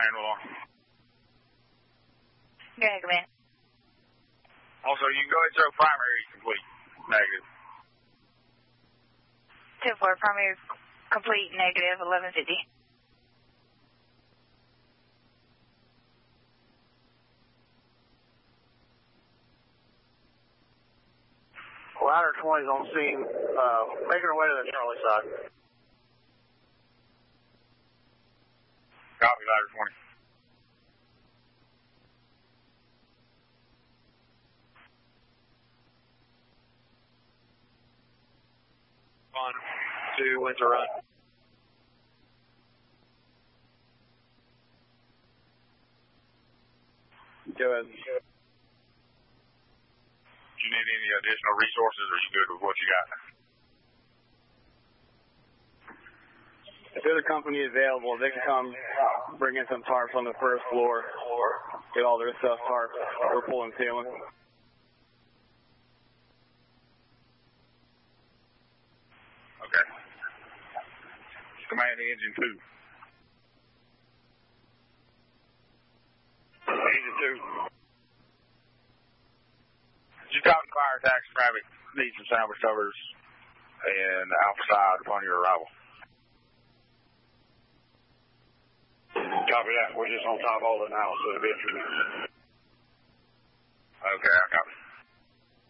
manual on. Okay, command. Also, you can go ahead and throw primary complete. Negative. 2-4, primary complete, negative, 1150. Ladder 20's on scene, making her way to the Charlie side. Copy, ladder 20. On to Winter Run. Go ahead. Do you need any additional resources, or are you good with what you got? If there's a company available, they can come bring in some tarps on the first floor, get all their stuff tarps. We're pulling ceiling. Okay. Command engine 2. Engine 2. Just talking fire attacks traffic. Need some sandwich covers and alpha side upon your arrival. Copy that. We're just on top of all it now, so it'll be a few minutes. Okay, I copy.